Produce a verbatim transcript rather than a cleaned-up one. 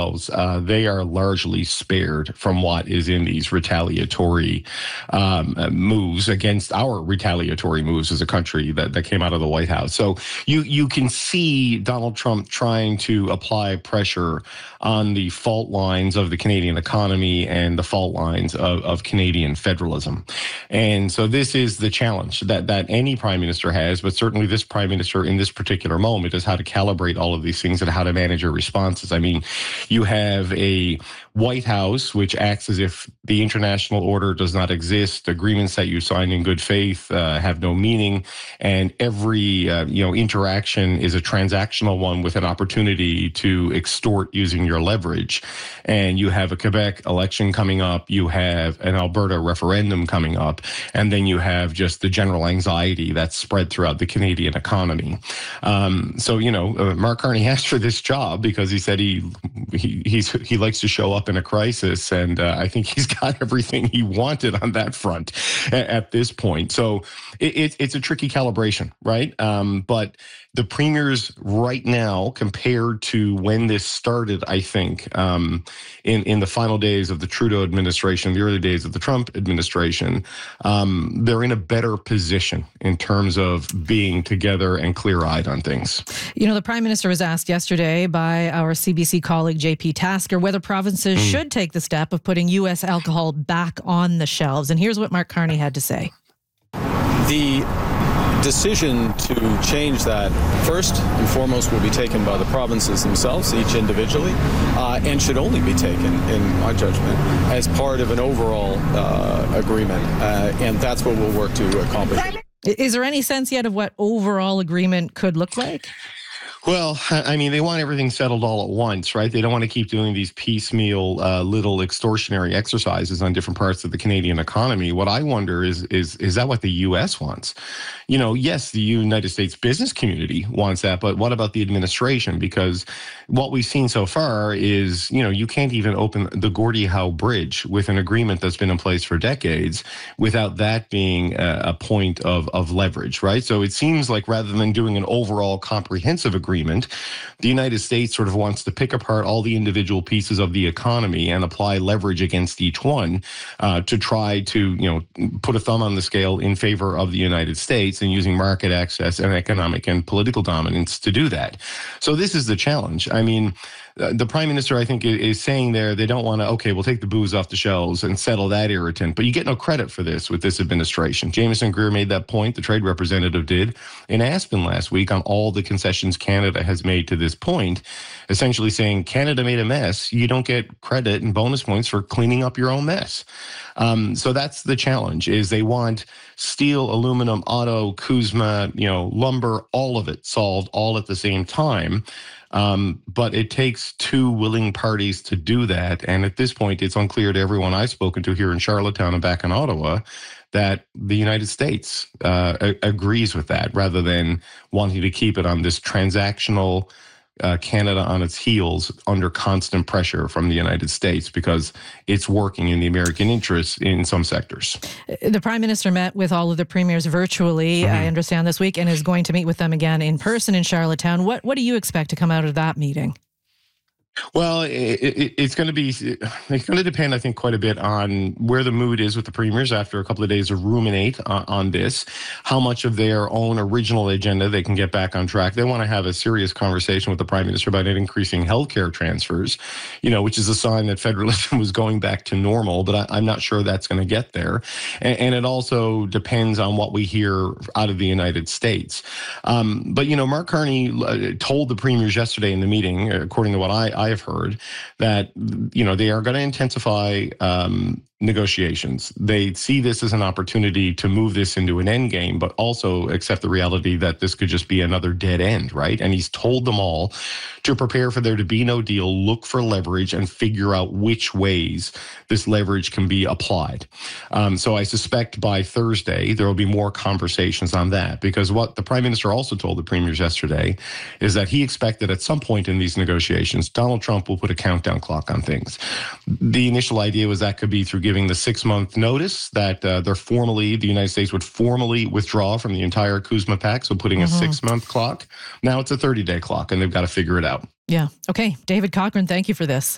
themselves, uh, they are largely spared from what is in these retaliatory um, moves against our retaliatory moves as a country that, that came out of the White House. So you you can see Donald Trump trying to apply pressure on the fault lines of the Canadian economy and the fault lines of, of Canadian federalism. And so this is the challenge that, that any prime minister has, but certainly this prime minister in this particular moment is how to calibrate all of these things and how to manage your responses. I mean, you have a White House, which acts as if the international order does not exist. Agreements that you sign in good faith uh, have no meaning, and every uh, you know interaction is a transactional one with an opportunity to extort using your leverage. And you have a Quebec election coming up, you have an Alberta referendum coming up, and then you have just the general anxiety that's spread throughout the Canadian economy. Um, so you know, uh, Mark Carney asked for this job because he said he he he's, he likes to show up in a crisis, and uh, I think he's got everything he wanted on that front at, at this point. So it, it, it's a tricky calibration, right? Um, but the premiers right now, compared to when this started, I think, um, in, in the final days of the Trudeau administration, the early days of the Trump administration, um, they're in a better position in terms of being together and clear-eyed on things. You know, the Prime Minister was asked yesterday by our C B C colleague J P Tasker whether provinces mm. should take the step of putting U S alcohol back on the shelves. And here's what Mark Carney had to say. The decision to change that, first and foremost, will be taken by the provinces themselves, each individually, uh, and should only be taken, in my judgment, as part of an overall uh, agreement. Uh, and that's what we'll work to accomplish. Is there any sense yet of what overall agreement could look like? Well, I mean, they want everything settled all at once, right? They don't want to keep doing these piecemeal uh, little extortionary exercises on different parts of the Canadian economy. What I wonder is, is, is that what the U S wants? You know, yes, the United States business community wants that, but what about the administration? Because what we've seen so far is, you know, you can't even open the Gordie Howe Bridge with an agreement that's been in place for decades without that being a, a point of, of leverage, right? So it seems like rather than doing an overall comprehensive agreement, Agreement, the United States sort of wants to pick apart all the individual pieces of the economy and apply leverage against each one uh, to try to, you know, put a thumb on the scale in favor of the United States and using market access and economic and political dominance to do that. So this is the challenge. I mean, the Prime Minister, I think, is saying there they don't want to, okay, we'll take the booze off the shelves and settle that irritant. But you get no credit for this with this administration. Jameson Greer made that point, the trade representative did, in Aspen last week on all the concessions Canada has made to this point, essentially saying Canada made a mess. You don't get credit and bonus points for cleaning up your own mess. Um, so that's the challenge, is they want steel, aluminum, auto, CUSMA, you know, lumber, all of it solved all at the same time. Um, but it takes two willing parties to do that. And at this point, it's unclear to everyone I've spoken to here in Charlottetown and back in Ottawa that the United States uh, a- agrees with that, rather than wanting to keep it on this transactional Uh, Canada on its heels under constant pressure from the United States because it's working in the American interests in some sectors. The Prime Minister met with all of the premiers virtually, mm-hmm. I understand, this week, and is going to meet with them again in person in Charlottetown. What, what do you expect to come out of that meeting? Well, it, it, it's going to be, it's going to depend, I think, quite a bit on where the mood is with the premiers after a couple of days of ruminate on, on this, how much of their own original agenda they can get back on track. They want to have a serious conversation with the Prime Minister about increasing healthcare transfers, you know, which is a sign that federalism was going back to normal, but I, I'm not sure that's going to get there. And, and it also depends on what we hear out of the United States. Um, but, you know, Mark Carney told the premiers yesterday in the meeting, according to what I, I have heard, that, you know, they are going to intensify um, negotiations. They see this as an opportunity to move this into an end game, but also accept the reality that this could just be another dead end, right? And he's told them all to prepare for there to be no deal, look for leverage, and figure out which ways this leverage can be applied. Um, so I suspect by Thursday, there will be more conversations on that, because what the Prime Minister also told the premiers yesterday is that he expected at some point in these negotiations, Donald Trump will put a countdown clock on things. The initial idea was that could be through giving the six-month notice that uh, they're formally, the United States would formally withdraw from the entire CUSMA Pact, so putting mm-hmm. a six-month clock. Now it's a thirty-day clock, and they've got to figure it out. Yeah. Okay. David Cochrane, thank you for this.